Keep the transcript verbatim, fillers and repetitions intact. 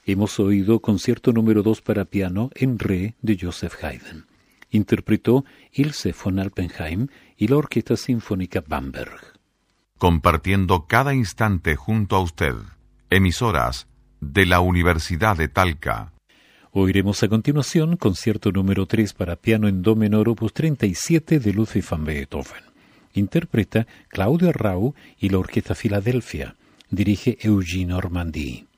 Hemos oído concierto número dos para piano en re de Joseph Haydn. Interpretó Ilse von Alpenheim y la Orquesta Sinfónica Bamberg. Compartiendo cada instante junto a usted. Emisoras de la Universidad de Talca. Oiremos a continuación concierto número tres para piano en do menor opus treinta y siete de Ludwig van Beethoven. Interpreta Claudio Arrau y la Orquesta Filadelfia. Dirige Eugene Ormandy.